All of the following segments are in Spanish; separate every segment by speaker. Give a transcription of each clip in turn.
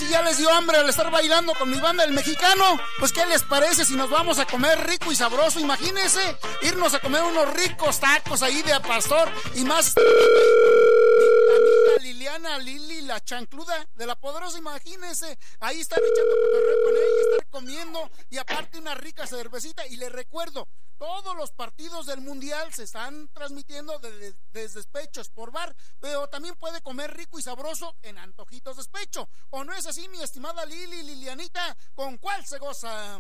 Speaker 1: si ya les dio hambre al estar bailando con mi banda El Mexicano, pues ¿qué les parece si nos vamos a comer rico y sabroso? Imagínense, irnos a comer unos ricos tacos ahí de pastor y más. Mi amiga Liliana, Lili, la chancluda de La Poderosa, imagínense, ahí estar echando cotorreo con ella, estar comiendo y aparte una rica cervecita. Y les recuerdo, todos los partidos del Mundial se están transmitiendo desde Despecho Sport Bar, pero también puede comer rico y sabroso en Antojitos Despecho. ¿O no es así, mi estimada Lilianita? ¿Con cuál se goza?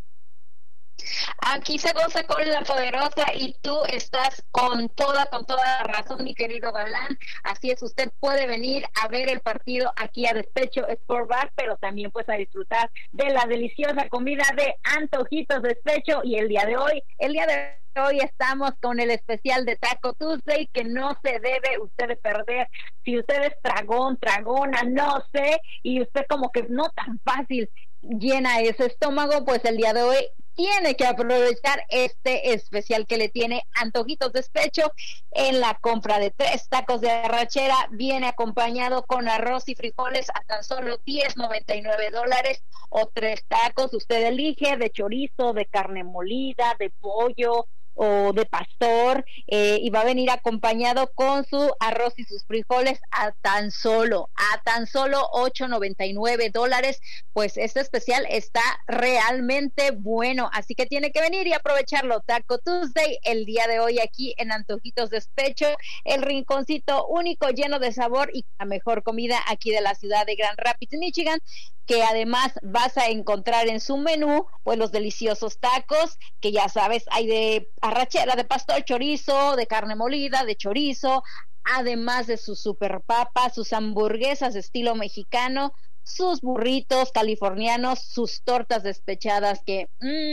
Speaker 2: Aquí se goza con La Poderosa y tú estás con toda la razón, mi querido Galán. Así es, usted puede venir a ver el partido aquí a Despecho Sport Bar, pero también pues a disfrutar de la deliciosa comida de Antojitos Despecho. Y el día de hoy estamos con el especial de Taco Tuesday, que no se debe usted perder. Si usted es tragona, no sé, y usted como que no tan fácil llena ese estómago, pues el día de hoy tiene que aprovechar este especial que le tiene Antojitos Despecho. En la compra de 3 tacos de arrachera viene acompañado con arroz y frijoles a tan solo $10.99, o 3 tacos, usted elige, de chorizo, de carne molida, de pollo o de pastor, y va a venir acompañado con su arroz y sus frijoles a tan solo $8.99. Pues este especial está realmente bueno, así que tiene que venir y aprovecharlo. Taco Tuesday el día de hoy aquí en Antojitos Despecho, el rinconcito único, lleno de sabor y la mejor comida aquí de la ciudad de Grand Rapids, Michigan, que además vas a encontrar en su menú pues los deliciosos tacos, que ya sabes, hay de arrachera, de pastor, chorizo, de carne molida, de chorizo, además de sus super papas, sus hamburguesas de estilo mexicano, sus burritos californianos, sus tortas despechadas que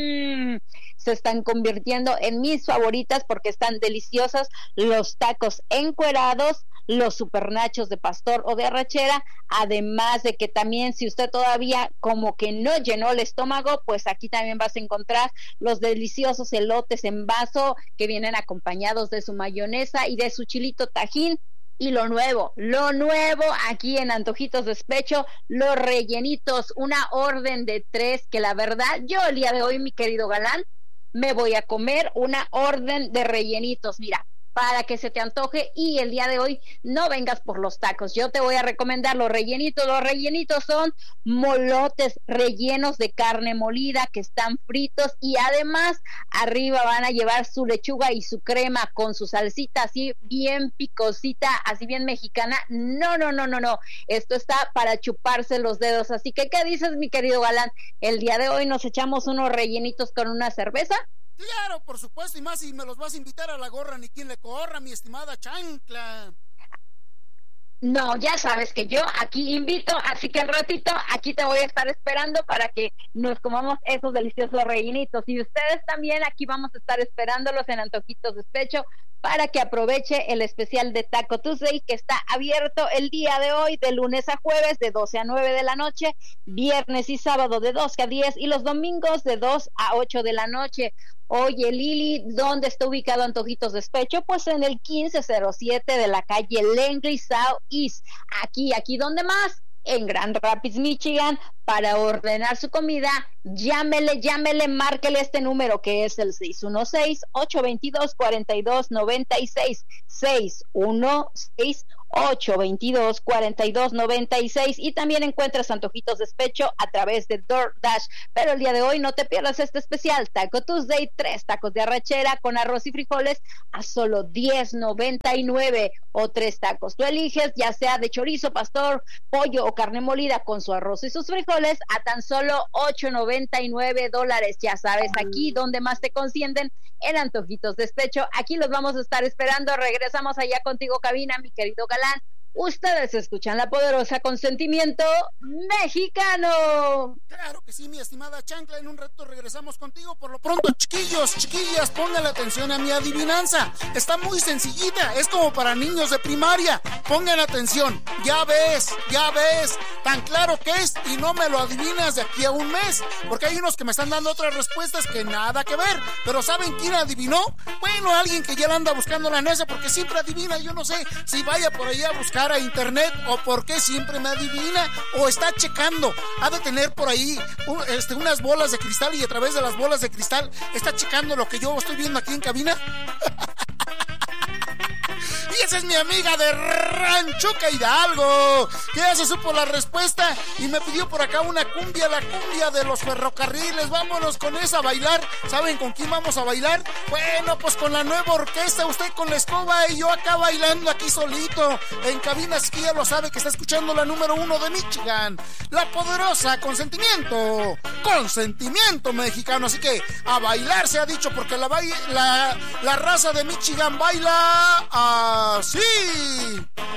Speaker 2: se están convirtiendo en mis favoritas porque están deliciosas, los tacos encuerados, los super nachos de pastor o de arrachera, además de que también si usted todavía como que no llenó el estómago, pues aquí también vas a encontrar los deliciosos elotes en vaso que vienen acompañados de su mayonesa y de su chilito tajín. Y lo nuevo aquí en Antojitos Despecho, los rellenitos, una orden de 3, que la verdad, yo el día de hoy, mi querido Galán, me voy a comer una orden de rellenitos, mira, para que se te antoje, y el día de hoy no vengas por los tacos, yo te voy a recomendar los rellenitos. Los rellenitos son molotes rellenos de carne molida que están fritos, y además arriba van a llevar su lechuga y su crema con su salsita así bien picosita, así bien mexicana. No, esto está para chuparse los dedos, así que ¿qué dices, mi querido Galán? El día de hoy nos echamos unos rellenitos con una cerveza.
Speaker 1: Claro, por supuesto, y más si me los vas a invitar a la gorra, ni quien le corra, mi estimada chancla.
Speaker 2: No, ya sabes que yo aquí invito, así que al ratito aquí te voy a estar esperando para que nos comamos esos deliciosos rellenitos, y ustedes también aquí vamos a estar esperándolos en Antojitos Despecho para que aproveche el especial de Taco Tuesday, que está abierto el día de hoy de lunes a jueves de 12 a 9 de la noche, viernes y sábado de 12 a 10 y los domingos de 2 a 8 de la noche. Oye, Lili, ¿dónde está ubicado Antojitos Despecho? Pues en el 1507 de la calle Langley Southeast. Aquí, ¿dónde más? En Grand Rapids, Michigan. Para ordenar su comida, llámele, márquele este número que es el 616-822-4296, 616-822-4296, y también encuentras Antojitos Despecho a través de DoorDash. Pero el día de hoy no te pierdas este especial Taco Tuesday, 3 tacos de arrachera con arroz y frijoles a solo $10.99, o 3 tacos, tú eliges, ya sea de chorizo, pastor, pollo o carne molida con su arroz y sus frijoles a tan solo $8.99. Ya sabes, aquí donde más te consienten, en Antojitos Despecho. Aquí los vamos a estar esperando. Regresamos allá contigo, cabina, mi querido Galán. Ustedes escuchan La Poderosa con sentimiento mexicano.
Speaker 1: Claro que sí, mi estimada chancla. En un rato regresamos contigo. Por lo pronto, chiquillas, pónganle atención a mi adivinanza. Está muy sencillita, es como para niños de primaria. Pongan atención. Ya ves, tan claro que es, y no me lo adivinas de aquí a un mes, porque hay unos que me están dando otras respuestas que nada que ver. Pero ¿saben quién adivinó? Bueno, alguien que ya la anda buscando la nesa, porque siempre adivina. Yo no sé si vaya por allá a buscar cara a internet, o por qué siempre me adivina, o está checando. Ha de tener por ahí unas bolas de cristal, y a través de las bolas de cristal está checando lo que yo estoy viendo aquí en cabina. Y esa es mi amiga de Ranchuca Hidalgo, que ya se supo la respuesta y me pidió por acá una cumbia, la cumbia de los ferrocarriles. Vámonos con esa a bailar. ¿Saben con quién vamos a bailar? Bueno, pues con la nueva orquesta, usted con la escoba y yo acá bailando aquí solito en cabina. Así que ya lo sabe que está escuchando la número 1 de Michigan, la poderosa Consentimiento mexicano. Así que a bailar se ha dicho, porque la raza de Michigan baila así.